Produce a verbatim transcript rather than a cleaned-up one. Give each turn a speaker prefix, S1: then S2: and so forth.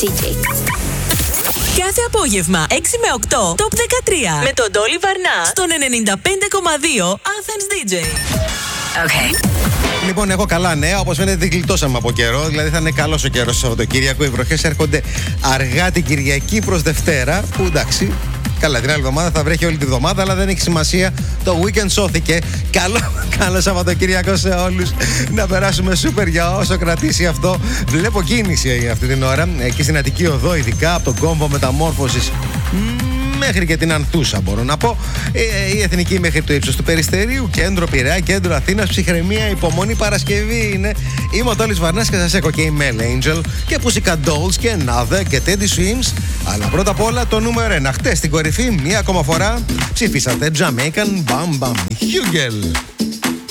S1: Κάθε απόγευμα έξι με οκτώ Top δεκατρία με τον Ντόλι Βαρνά στον ενενήντα πέντε κόμμα δύο Athens ντι τζέι.
S2: Okay.
S3: Λοιπόν, έχω καλά νέα. Όπως φαίνεται, δεν γλιτώσαμε από καιρό. Δηλαδή, θα είναι καλός ο καιρός στο Σαββατοκύριακο. Οι βροχές έρχονται αργά την Κυριακή προς Δευτέρα. Που εντάξει, καλά, την άλλη εβδομάδα θα βρέχει όλη τη βδομάδα, αλλά δεν έχει σημασία. Το weekend σώθηκε. Καλό, καλό Σαββατοκύριακο σε όλους. Να περάσουμε σούπερ για όσο κρατήσει αυτό. Βλέπω κίνηση αυτή την ώρα. Εκεί στην Αττική Οδό, ειδικά από τον κόμβο μεταμόρφωσης μέχρι και την Ανθούσα, μπορώ να πω. Η Εθνική μέχρι το ύψος του Περιστερίου, κέντρο Πειραιά, κέντρο Αθήνας, ψυχραιμία, υπομονή, Παρασκευή είναι. Είμαι ο Τόλης Βαρνάς και σας έχω και η Mel Angel και Pussycat Dolls και Another και Teddy Swims. Αλλά πρώτα απ' όλα το νούμερο ένα. Χτες στην κορυφή, μία ακόμα φορά ψηφίσατε Jamaican Bam Bam Hugel.